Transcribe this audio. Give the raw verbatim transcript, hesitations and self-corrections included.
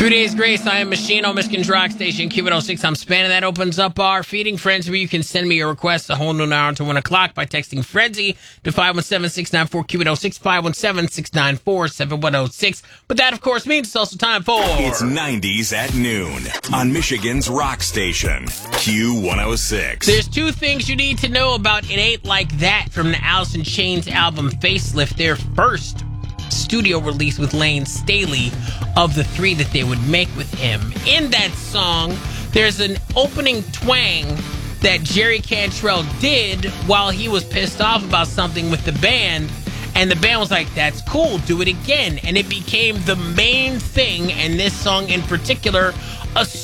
Three Days Grace, I am Machine on Michigan's Rock Station, Q one oh six. I'm spanning. That opens up our Feeding Frenzy, where you can send me your requests a whole noon hour until one o'clock by texting Frenzy to five one seven, six nine four, Q one oh six, five one seven, six nine four, seven one oh six. But that, of course, means it's also time for... It's nineties at noon on Michigan's Rock Station, Q one oh six. There's two things you need to know about It Ain't Like That from the Alice in Chains album Facelift, their first studio release with Lane Staley of the three that they would make with him. In that song, there's an opening twang that Jerry Cantrell did while he was pissed off about something with the band, and the band was like, that's cool, do it again. And it became the main thing, and this song in particular, a